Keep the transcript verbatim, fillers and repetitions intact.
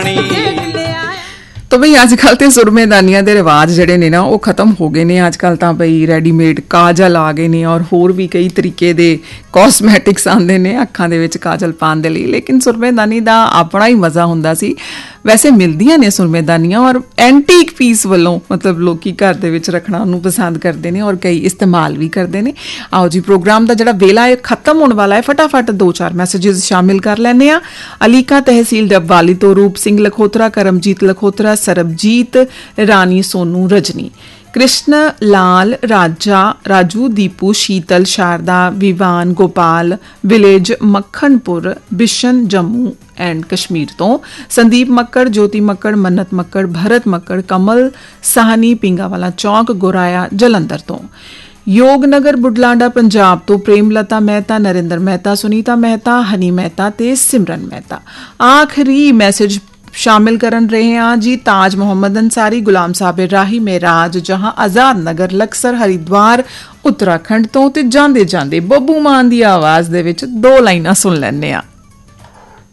ਨੀ। ਤਾਂ ਬਈ ਅੱਜ ਕੱਲ੍ਹ ਤੇ ਸੁਰਮੇਦਾਨੀਆਂ ਦੇ ਰਿਵਾਜ ਜਿਹੜੇ ਨੇ ਨਾ ਉਹ ਖਤਮ ਹੋ ਗਏ ਨੇ। ਅੱਜ ਕੱਲ੍ਹ ਤਾਂ ਬਈ ਰੈਡੀਮੇਡ ਕਾਜਲ ਆ ਗਏ ਨੇ ਔਰ ਹੋਰ ਵੀ ਕਈ ਤਰੀਕੇ ਦੇ ਕਾਸਮੈਟਿਕਸ ਆਉਂਦੇ ਨੇ ਅੱਖਾਂ ਦੇ ਵਿੱਚ ਕਾਜਲ ਪਾਉਣ ਦੇ ਲਈ, ਲੇਕਿਨ ਸੁਰਮੇਦਾਨੀ ਦਾ ਆਪਣਾ ਹੀ ਮਜ਼ਾ ਹੁੰਦਾ ਸੀ। ਵੈਸੇ ਮਿਲਦੀਆਂ ਨੇ ਸੁਰਮੇਦਾਨੀਆਂ ਔਰ ਐਂਟੀਕ ਪੀਸ ਵੱਲੋਂ ਮਤਲਬ ਲੋਕੀ ਘਰ ਦੇ ਵਿੱਚ ਰੱਖਣਾ ਉਹਨੂੰ ਪਸੰਦ ਕਰਦੇ ਨੇ ਔਰ ਕਈ ਇਸਤੇਮਾਲ ਵੀ ਕਰਦੇ ਨੇ। ਆਓ ਜੀ, ਪ੍ਰੋਗਰਾਮ ਦਾ ਜਿਹੜਾ ਵੇਲਾ ਹੈ ਖਤਮ ਹੋਣ ਵਾਲਾ ਹੈ, ਫਟਾਫਟ ਦੋ ਚਾਰ ਮੈਸੇजेस ਸ਼ਾਮਿਲ ਕਰ ਲੈਂਦੇ ਹਾਂ। ਅਲੀਕਾ ਤਹਿਸੀਲ ਡੱਬਵਾਲੀ ਤੋਂ ਰੂਪ ਸਿੰਘ ਲਖੋਤਰਾ, ਕਰਮਜੀਤ ਲਖੋਤਰਾ, ਸਰਬਜੀਤ, ਰਾਣੀ ਸੋਨੂ, ਰਜਨੀ, कृष्ण लाल, राजा, राजू, दीपू, शीतल, शारदा, विवान, गोपाल, विलेज मक्खनपुर, बिशन, जम्मू एंड कश्मीर तो संदीप मक्कड़, ज्योति मक्कड़, मन्नत मक्कड़, भरत मक्कड़, कमल साहनी, पिंगावाला चौक, गुराया जलंधर तो योगनगर बुढलाडा पंजाब तो प्रेमलता मेहता, नरेंद्र मेहता, सुनीता मेहता, हनी मेहता ते सिमरन मेहता। आखिरी मैसेज शामिल करन रहे हैं जी ताज मोहम्मद अंसारी, गुलाम साबिर राही, मेराज जहां, आजाद नगर, लक्सर, हरिद्वार उत्तराखंड तो ते जांदे जांदे बब्बू मान दी आवाज़ दे विच दो लाइनां सुन लैने आ।